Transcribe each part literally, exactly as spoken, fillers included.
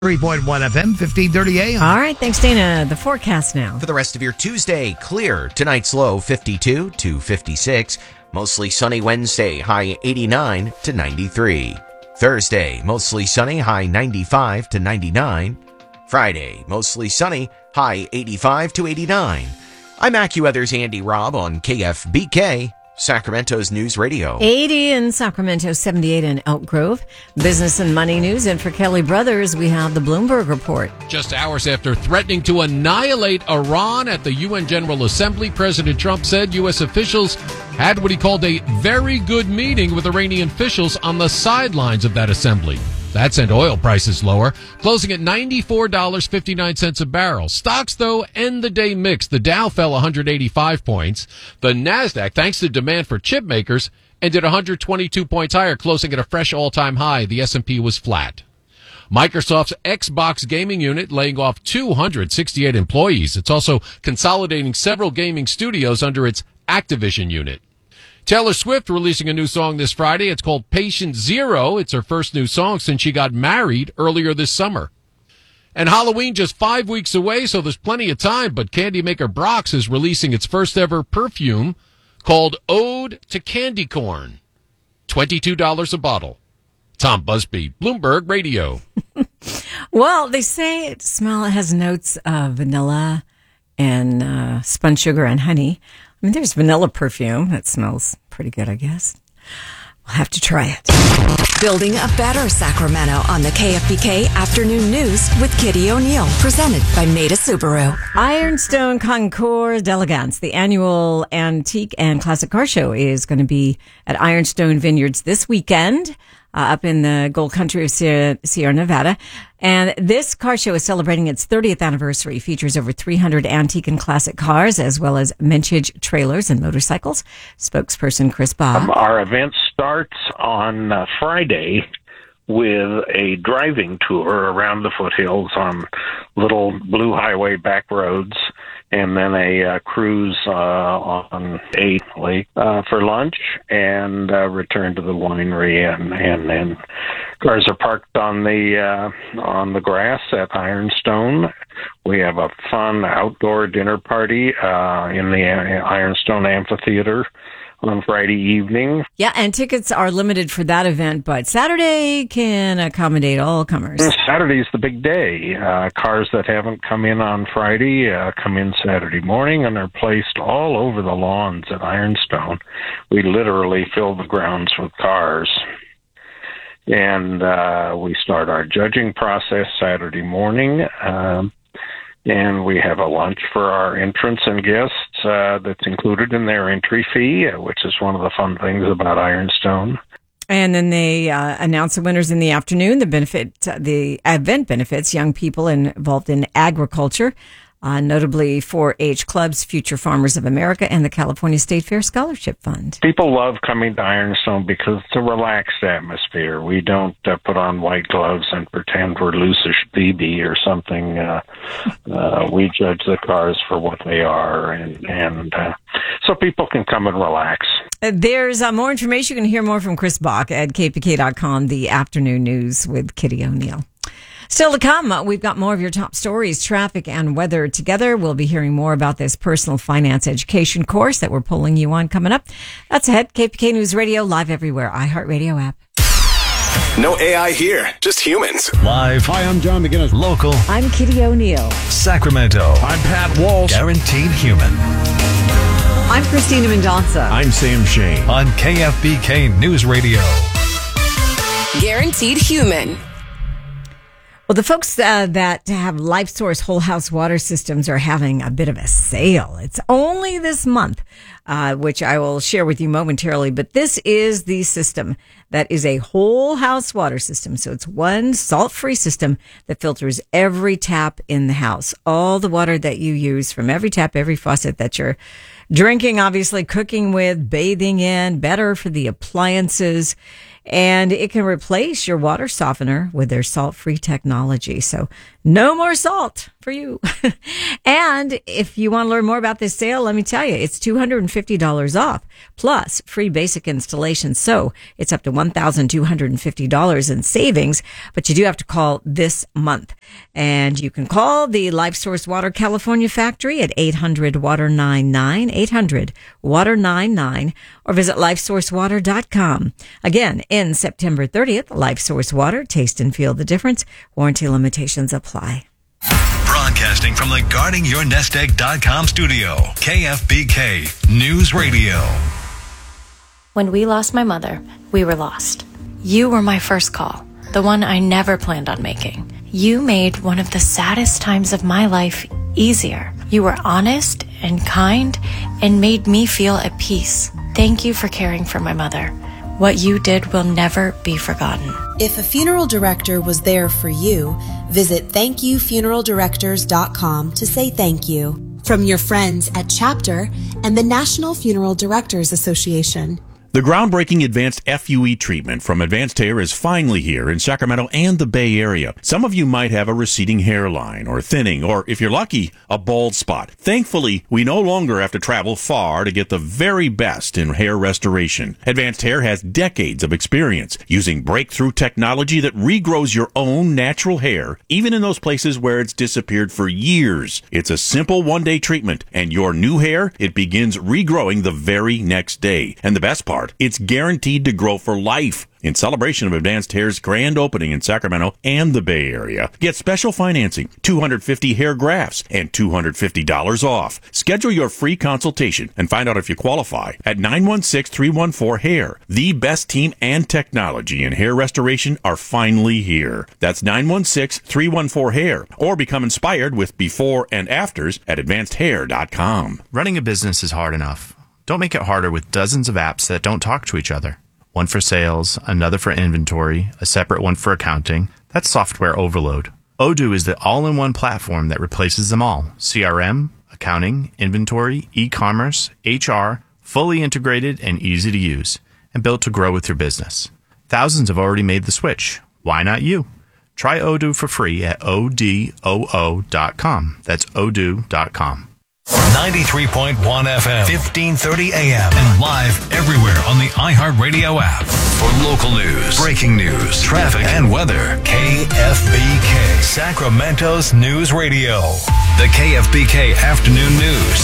three point one F M, fifteen thirty A M. All right, thanks, Dana. The forecast now. For the rest of your Tuesday, clear. Tonight's low fifty-two to fifty-six. Mostly sunny Wednesday, high eighty-nine to ninety-three. Thursday, mostly sunny, high ninety-five to ninety-nine. Friday, mostly sunny, high eighty-five to eighty-nine. I'm AccuWeather's Andy Robb on K F B K, Sacramento's News Radio. eighty in Sacramento, seventy-eight in Elk Grove. Business and money news. And for Kelly Brothers, we have the Bloomberg Report. Just hours after threatening to annihilate Iran at the U N General Assembly, President Trump said U S officials had what he called a very good meeting with Iranian officials on the sidelines of that assembly. That sent oil prices lower, closing at ninety-four dollars and fifty-nine cents a barrel. Stocks, though, end the day mixed. The Dow fell one hundred eighty-five points. The Nasdaq, thanks to demand for chip makers, ended one hundred twenty-two points higher, closing at a fresh all-time high. The S and P was flat. Microsoft's Xbox gaming unit laying off two hundred sixty-eight employees. It's also consolidating several gaming studios under its Activision unit. Taylor Swift releasing a new song this Friday. It's called Patient Zero. It's her first new song since she got married earlier this summer. And Halloween just five weeks away, so there's plenty of time, but candy maker Brock's is releasing its first ever perfume called Ode to Candy Corn. twenty-two dollars a bottle. Tom Busby, Bloomberg Radio. Well, they say it smell it has notes of vanilla and uh, spun sugar and honey. I mean, there's vanilla perfume that smells pretty good, I guess. We'll have to try it. Building a better Sacramento on the K F B K Afternoon News with Kitty O'Neill. Presented by Maida Subaru. Ironstone Concours d'Elegance, the annual antique and classic car show, is going to be at Ironstone Vineyards this weekend. Uh, up in the gold country of Sierra, Sierra Nevada. And this car show is celebrating its thirtieth anniversary. Features over three hundred antique and classic cars, as well as vintage trailers and motorcycles. Spokesperson Chris Baugh. Um, our event starts on uh, Friday with a driving tour around the foothills on little blue highway back roads, and then a uh, cruise uh, on a lake uh, for lunch, and uh, return to the winery, and and then cars are parked on the uh, on the grass at Ironstone. We have a fun outdoor dinner party uh, in the Ironstone Amphitheater on Friday evening. Yeah, and tickets are limited for that event, but Saturday can accommodate all comers. Saturday's the big day. Uh, cars that haven't come in on Friday uh, come in Saturday morning and are placed all over the lawns at Ironstone. We literally fill the grounds with cars. And uh, we start our judging process Saturday morning. Um, And we have a lunch for our entrants and guests uh, that's included in their entry fee, uh, which is one of the fun things about Ironstone. And then they uh, announce the winners in the afternoon. The benefit, the event benefits young people involved in agriculture, uh, notably four H clubs, Future Farmers of America, and the California State Fair Scholarship Fund. People love coming to Ironstone because it's a relaxed atmosphere. We don't uh, put on white gloves and pretend we're Lucius Beebe or something. Uh, uh, we judge the cars for what they are, and, and uh, so people can come and relax. Uh, there's uh, more information. You can hear more from Chris Bach at K P K dot com, the afternoon news with Kitty O'Neill. Still to come, uh, we've got more of your top stories, traffic and weather together. We'll be hearing more about this personal finance education course that we're pulling you on coming up. That's ahead. K P K News Radio, live everywhere. iHeartRadio app. No A I here, just humans. Live. Hi, I'm John McGinnis. Local. I'm Kitty O'Neill. Sacramento. I'm Pat Walsh. Guaranteed human. I'm Christina Mendonça. I'm Sam Shane. On K F B K News Radio. Guaranteed human. Well, the folks uh, that have LifeSource whole house water systems are having a bit of a sale. It's only this month, uh, which I will share with you momentarily. But this is the system that is a whole house water system. So it's one salt-free system that filters every tap in the house. All the water that you use from every tap, every faucet that you're drinking, obviously cooking with, bathing in, better for the appliances. and it can replace your water softener with their salt-free technology. So no more salt for you. And if you want to learn more about this sale, let me tell you, it's two hundred fifty dollars off plus free basic installation. So it's up to one thousand two hundred fifty dollars in savings, but you do have to call this month. And you can call the LifeSource Water California factory at eight hundred water ninety-nine, eight hundred water ninety-nine, or visit life source water dot com. Again, in September thirtieth, LifeSource Water, taste and feel the difference. Warranty limitations apply. Broadcasting from the guarding your nest egg dot com studio, K F B K News Radio. When we lost my mother, we were lost. You were my first call, the one I never planned on making. You made one of the saddest times of my life easier. You were honest and kind and made me feel at peace. Thank you for caring for my mother. What you did will never be forgotten. If a funeral director was there for you, visit thank you funeral directors dot com to say thank you. From your friends at Chapter and the National Funeral Directors Association. The groundbreaking advanced F U E treatment from Advanced Hair is finally here in Sacramento and the Bay Area. Some of you might have a receding hairline or thinning, or if you're lucky, a bald spot. Thankfully, we no longer have to travel far to get the very best in hair restoration. Advanced Hair has decades of experience using breakthrough technology that regrows your own natural hair, even in those places where it's disappeared for years. It's a simple one-day treatment, and your new hair, it begins regrowing the very next day. And the best part, it's guaranteed to grow for life. In celebration of Advanced Hair's grand opening in Sacramento and the Bay Area, get special financing, two hundred fifty hair grafts, and two hundred fifty dollars off. Schedule your free consultation and find out if you qualify at nine one six, three one four, hair. The best team and technology in hair restoration are finally here. That's nine one six, three one four, hair. Or become inspired with before and afters at advanced hair dot com. Running a business is hard enough. Don't make it harder with dozens of apps that don't talk to each other. One for sales, another for inventory, a separate one for accounting. That's software overload. Odoo is the all-in-one platform that replaces them all. C R M, accounting, inventory, e-commerce, H R, fully integrated and easy to use, and built to grow with your business. Thousands have already made the switch. Why not you? Try Odoo for free at O D O O dot com. That's odoo dot com. ninety-three point one F M, fifteen thirty A M, and live everywhere on the iHeartRadio app. For local news, breaking news, traffic, and weather, K F B K, Sacramento's News Radio. The K F B K Afternoon News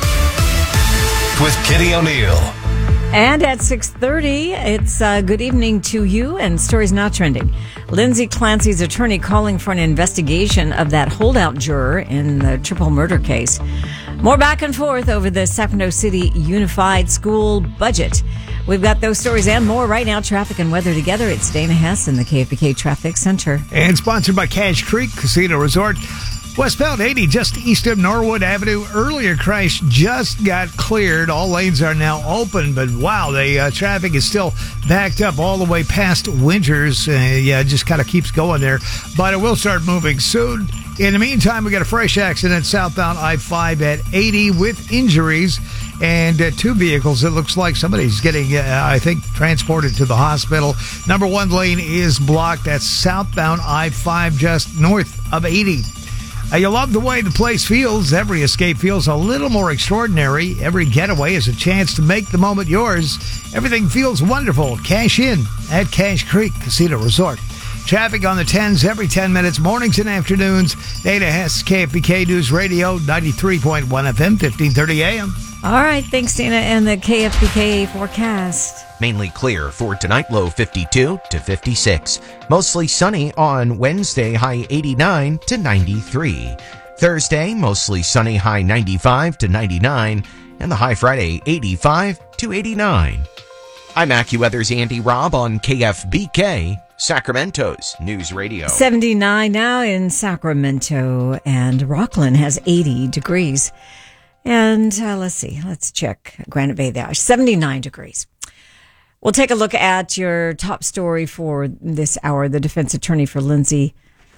with Kitty O'Neill. And at six thirty, it's uh, good evening to you, and stories not trending. Lindsay Clancy's attorney calling for an investigation of that holdout juror in the triple murder case. More back and forth over the Sacramento City Unified School budget. We've got those stories and more right now. Traffic and weather together. It's Dana Hess in the K F B K Traffic Center. And sponsored by Cache Creek Casino Resort. Westbound eighty, just east of Norwood Avenue. Earlier crash just got cleared. All lanes are now open, but wow, the uh, traffic is still backed up all the way past Winters. Uh, yeah, it just kind of keeps going there, but it will start moving soon. In the meantime, we got a fresh accident southbound I five at eighty with injuries and uh, two vehicles. It looks like somebody's getting, uh, I think, transported to the hospital. Number one lane is blocked. That's southbound I five just north of eighty. Uh, you love the way the place feels. Every escape feels a little more extraordinary. Every getaway is a chance to make the moment yours. Everything feels wonderful. Cash in at Cache Creek Casino Resort. Traffic on the tens every ten minutes, mornings and afternoons. Dana Hess, K F B K News Radio, ninety-three point one F M, fifteen thirty A M. All right, thanks, Dana, and the K F B K forecast. Mainly clear for tonight, low fifty-two to fifty-six. Mostly sunny on Wednesday, high eighty-nine to ninety-three. Thursday, mostly sunny, high ninety-five to ninety-nine. And the high Friday, eighty-five to eighty-nine. I'm AccuWeather's Andy Robb on K F B K, Sacramento's News Radio. seventy-nine now in Sacramento, and Rockland has eighty degrees. And uh, let's see, let's check Granite Bay there, seventy-nine degrees. We'll take a look at your top story for this hour. The defense attorney for Lindsay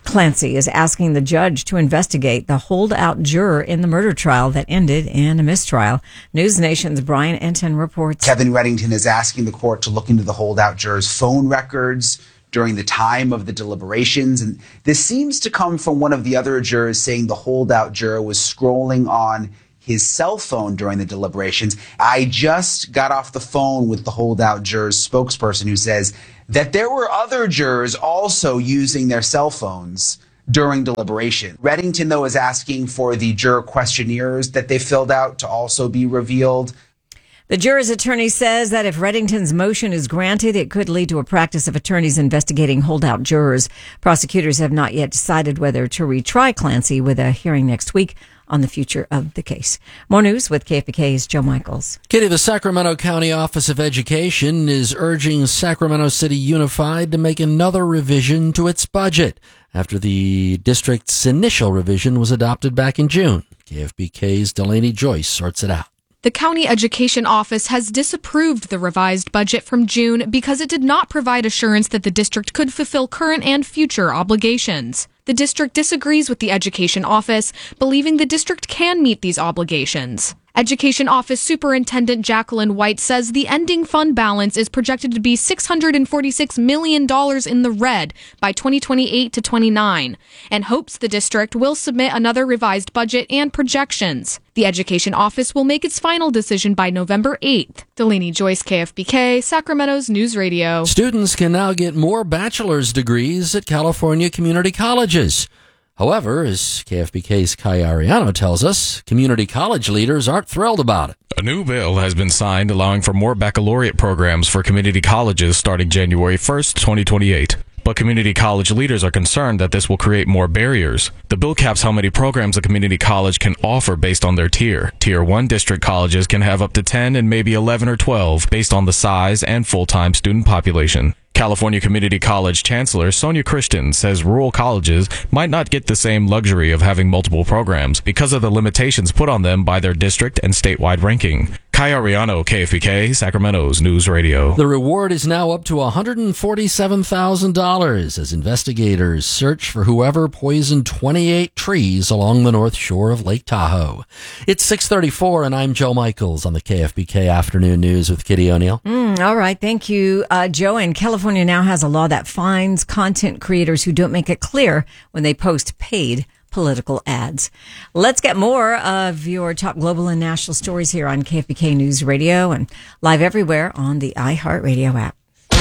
Clancy is asking the judge to investigate the holdout juror in the murder trial that ended in a mistrial. News Nation's Brian Enton reports. Kevin Reddington is asking the court to look into the holdout juror's phone records during the time of the deliberations. And this seems to come from one of the other jurors saying the holdout juror was scrolling on his cell phone during the deliberations. I just got off the phone with the holdout juror's spokesperson who says that there were other jurors also using their cell phones during deliberation. Reddington, though, is asking for the juror questionnaires that they filled out to also be revealed. The juror's attorney says that if Reddington's motion is granted, it could lead to a practice of attorneys investigating holdout jurors. Prosecutors have not yet decided whether to retry Clancy, with a hearing next week on the future of the case. More news with K F B K's Joe Michaels. Kitty, the Sacramento County Office of Education is urging Sacramento City Unified to make another revision to its budget after the district's initial revision was adopted back in June. K F B K's Delaney Joyce sorts it out. The County Education Office has disapproved the revised budget from June because it did not provide assurance that the district could fulfill current and future obligations. The district disagrees with the Education Office, believing the district can meet these obligations. Education Office Superintendent Jacqueline White says the ending fund balance is projected to be six hundred forty-six million dollars in the red by twenty twenty-eight to twenty-nine, and hopes the district will submit another revised budget and projections. The Education Office will make its final decision by November eighth. Delaney Joyce, K F B K, Sacramento's News Radio. Students can now get more bachelor's degrees at California community colleges. However, as K F B K's Kai Ariano tells us, community college leaders aren't thrilled about it. A new bill has been signed allowing for more baccalaureate programs for community colleges starting January first, twenty twenty-eight. But community college leaders are concerned that this will create more barriers. The bill caps how many programs a community college can offer based on their tier. Tier one district colleges can have up to ten and maybe eleven or twelve based on the size and full-time student population. California Community College Chancellor Sonia Christian says rural colleges might not get the same luxury of having multiple programs because of the limitations put on them by their district and statewide ranking. Kai Ariano, K F B K, Sacramento's News Radio. The reward is now up to one hundred forty-seven thousand dollars as investigators search for whoever poisoned twenty-eight trees along the north shore of Lake Tahoe. It's six thirty-four, and I'm Joe Michaels on the K F B K Afternoon News with Kitty O'Neill. Mm, all right, thank you, uh, Joe. And California now has a law that fines content creators who don't make it clear when they post paid political ads. Let's get more of your top global and national stories here on K F B K News Radio and live everywhere on the iHeartRadio app.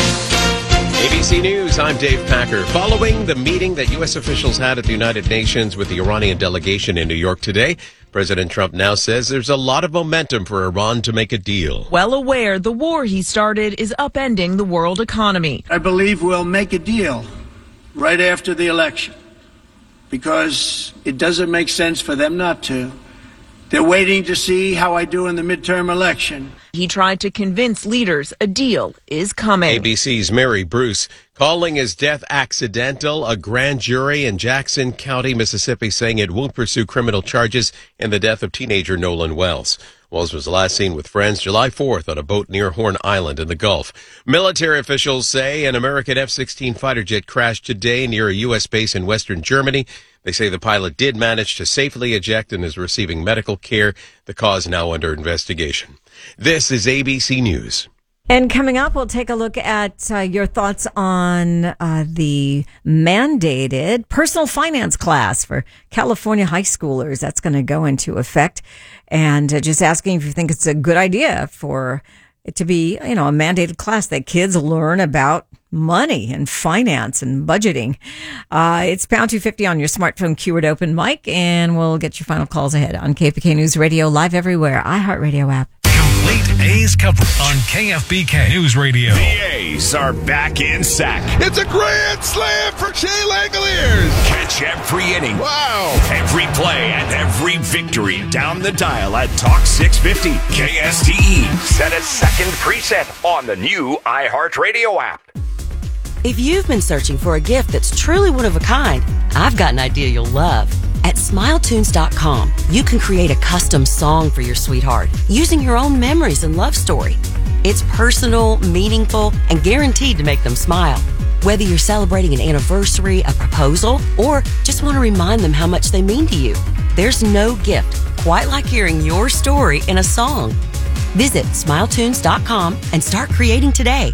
A B C News, I'm Dave Packer. Following the meeting that U S officials had at the United Nations with the Iranian delegation in New York today, President Trump now says there's a lot of momentum for Iran to make a deal. Well aware the war he started is upending the world economy. I believe we'll make a deal right after the election, because it doesn't make sense for them not to. They're waiting to see how I do in the midterm election. He tried to convince leaders a deal is coming. A B C's Mary Bruce calling his death accidental. A grand jury in Jackson County, Mississippi, saying it won't pursue criminal charges in the death of teenager Nolan Wells. Wells was last seen with friends July fourth on a boat near Horn Island in the Gulf. Military officials say an American F sixteen fighter jet crashed today near a U S base in western Germany. They say the pilot did manage to safely eject and is receiving medical care. The cause now under investigation. This is A B C News. And coming up, we'll take a look at uh, your thoughts on uh, the mandated personal finance class for California high schoolers. That's going to go into effect. And uh, just asking if you think it's a good idea for it to be, you know, a mandated class that kids learn about money and finance and budgeting. Uh, it's pound two fifty on your smartphone keyword open mic, and we'll get your final calls ahead on K F B K News Radio, live everywhere, iHeartRadio app. Complete A's coverage on K F B K News Radio. The A's are back in sack. It's a grand slam for Shea Langoliers. Catch every inning. Wow. Every play and every victory down the dial at Talk six fifty K S T E. Set a second preset on the new iHeartRadio app. If you've been searching for a gift that's truly one of a kind, I've got an idea you'll love. At Smile Tunes dot com, you can create a custom song for your sweetheart using your own memories and love story. It's personal, meaningful, and guaranteed to make them smile. Whether you're celebrating an anniversary, a proposal, or just want to remind them how much they mean to you, there's no gift quite like hearing your story in a song. Visit smile tunes dot com and start creating today.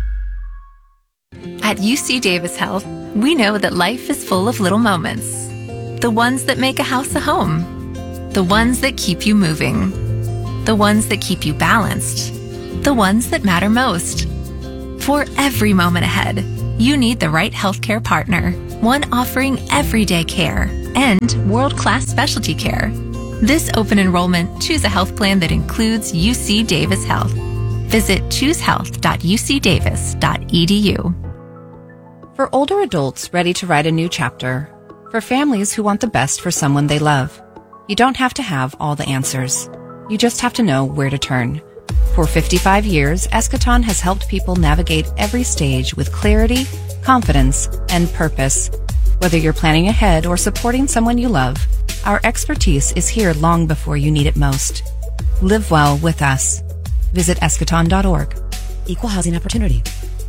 At U C Davis Health, we know that life is full of little moments. The ones that make a house a home. The ones that keep you moving. The ones that keep you balanced. The ones that matter most. For every moment ahead, you need the right healthcare partner, one offering everyday care and world-class specialty care. This open enrollment, choose a health plan that includes U C Davis Health. Visit choose health dot u c davis dot e d u. For older adults ready to write a new chapter, for families who want the best for someone they love, you don't have to have all the answers. You just have to know where to turn. For fifty-five years, Eschaton has helped people navigate every stage with clarity, confidence, and purpose. Whether you're planning ahead or supporting someone you love, our expertise is here long before you need it most. Live well with us. Visit eschaton dot org. Equal housing opportunity.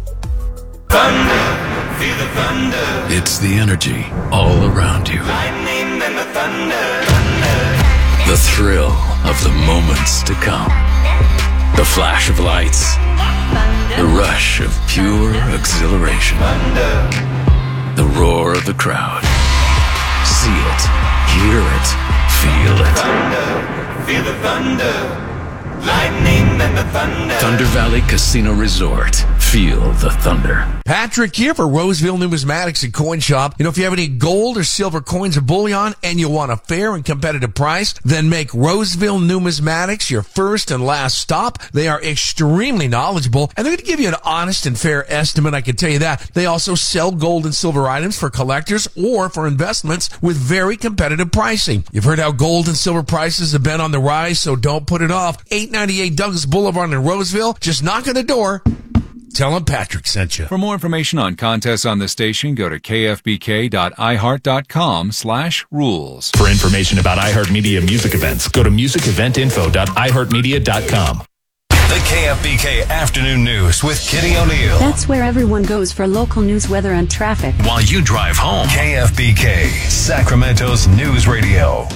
Thunder, feel the thunder. It's the energy all around you. Lightning and the thunder, thunder. The thrill of the moments to come. The flash of lights. The rush of pure exhilaration. Thunder. The roar of the crowd. See it, hear it, feel it. Thunder, feel the thunder. Lightning and the thunder. Thunder Valley Casino Resort. Feel the thunder. Patrick here for Roseville Numismatics and Coin Shop. You know, if you have any gold or silver coins or bullion and you want a fair and competitive price, then make Roseville Numismatics your first and last stop. They are extremely knowledgeable and they're going to give you an honest and fair estimate. I can tell you that. They also sell gold and silver items for collectors or for investments with very competitive pricing. You've heard how gold and silver prices have been on the rise, so don't put it off. eight ninety-eight Douglas Boulevard in Roseville. Just knock on the door. Tell them Patrick sent you. For more information on contests on the station, go to k f b k dot i heart dot com slash rules. For information about iHeartMedia music events, go to music event info dot i heart media dot com. The K F B K Afternoon News with Kitty O'Neill. That's where everyone goes for local news, weather, and traffic. While you drive home, K F B K, Sacramento's news radio.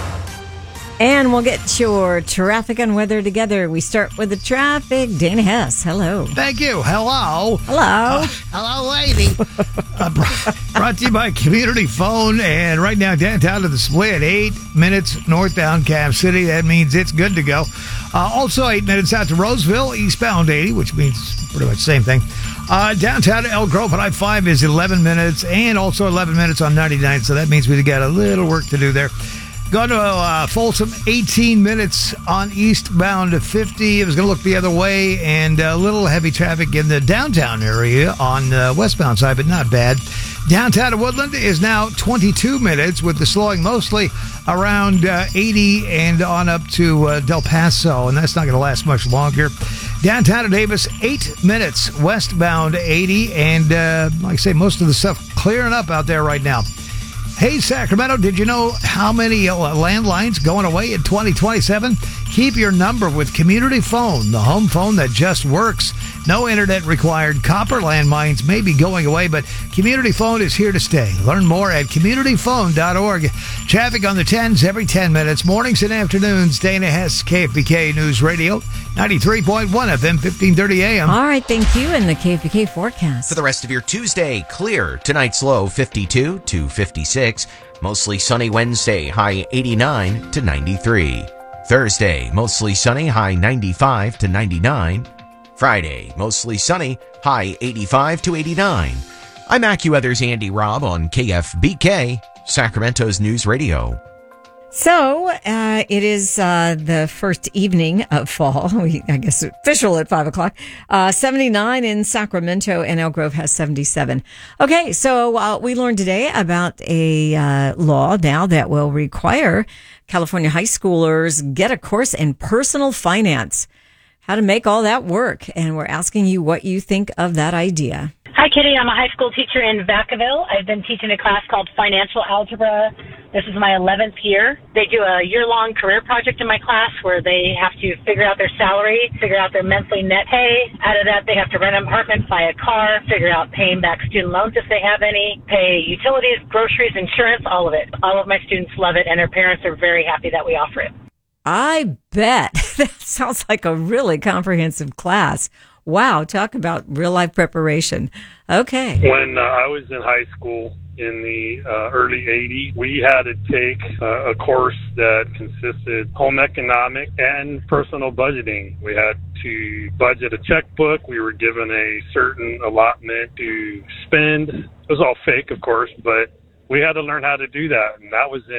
And we'll get your traffic and weather together. We start with the traffic. Dana Hess, hello. Thank you. Hello. Hello. Uh, hello, lady. uh, brought, brought to you by Community Phone. And right now, downtown to the split, eight minutes northbound Cab City. That means it's good to go. Uh, also, eight minutes out to Roseville, eastbound eighty, which means pretty much the same thing. Uh, downtown to Elk Grove on I five is eleven minutes, and also eleven minutes on ninety-nine. So that means we've got a little work to do there. Going to uh, Folsom, eighteen minutes on eastbound to fifty. It was going to look the other way, and a little heavy traffic in the downtown area on the westbound side, but not bad. Downtown to Woodland is now twenty-two minutes, with the slowing mostly around uh, eighty and on up to uh, Del Paso, and that's not going to last much longer. Downtown to Davis, eight minutes westbound eighty, and uh, like I say, most of the stuff clearing up out there right now. Hey, Sacramento, did you know how many uh, landlines going away in twenty twenty-seven? Keep your number with Community Phone, the home phone that just works. No internet required. Copper landlines may be going away, but Community Phone is here to stay. Learn more at community phone dot org. Traffic on the tens every ten minutes. Mornings and afternoons. Dana Hess, K F B K News Radio, ninety-three point one F M, fifteen thirty A M. All right, thank you. And the K F B K forecast. For the rest of your Tuesday, clear. Tonight's low fifty-two to fifty-six. Mostly sunny Wednesday, high eighty-nine to ninety-three. Thursday, mostly sunny, high ninety-five to ninety-nine. Friday, mostly sunny, high eighty-five to eighty-nine. I'm AccuWeather's Andy Robb on K F B K, Sacramento's News Radio. So, uh, it is uh, the first evening of fall. We, I guess official at five o'clock. Uh, seventy-nine in Sacramento, and Elk Grove has seventy-seven. Okay, so uh, we learned today about a uh, law now that will require California high schoolers get a course in personal finance. How to make all that work. And we're asking you what you think of that idea. Hi, Kitty. I'm a high school teacher in Vacaville. I've been teaching a class called Financial Algebra This is my eleventh year. They do a year-long career project in my class where they have to figure out their salary, figure out their monthly net pay. Out of that, they have to rent an apartment, buy a car, figure out paying back student loans if they have any, pay utilities, groceries, insurance, all of it. All of my students love it, and their parents are very happy that we offer it. I bet. That sounds like a really comprehensive class. Wow, talk about real-life preparation. Okay. When uh, I was in high school in the uh, early eighties, we had to take uh, a course that consisted home economics and personal budgeting. We had to budget a checkbook. We were given a certain allotment to spend. It was all fake, of course, but we had to learn how to do that, and that was in